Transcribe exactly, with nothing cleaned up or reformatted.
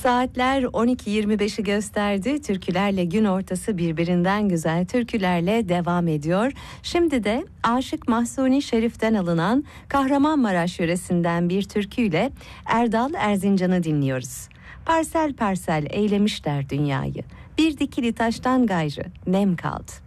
Saatler on iki yirmi beşi gösterdi. Türkülerle gün ortası birbirinden güzel türkülerle devam ediyor. Şimdi de Aşık Mahzuni Şerif'ten alınan Kahramanmaraş yöresinden bir türküyle Erdal Erzincan'ı dinliyoruz. Parsel parsel eylemişler dünyayı, bir dikili taştan gayrı nem kaldı.